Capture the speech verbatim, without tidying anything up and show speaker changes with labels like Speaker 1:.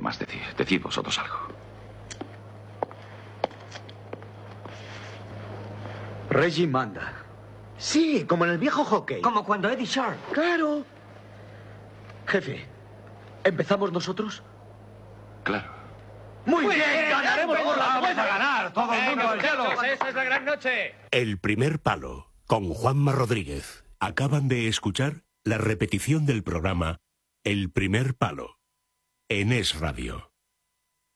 Speaker 1: más decir. Decid vosotros algo.
Speaker 2: Reggie manda.
Speaker 3: Sí, como en el viejo hockey.
Speaker 4: Como cuando Eddie Sharp.
Speaker 3: Claro.
Speaker 2: Jefe, ¿empezamos nosotros?
Speaker 1: Claro.
Speaker 2: ¡Muy,
Speaker 5: Muy
Speaker 2: bien!
Speaker 5: bien,
Speaker 2: ¡Ganaremos por la
Speaker 5: vamos
Speaker 2: buena!
Speaker 5: a ganar, todo el mundo al cielo.
Speaker 6: ¡Esa es la gran noche!
Speaker 7: El primer palo, con Juanma Rodríguez. Acaban de escuchar la repetición del programa El primer palo, en Es Radio.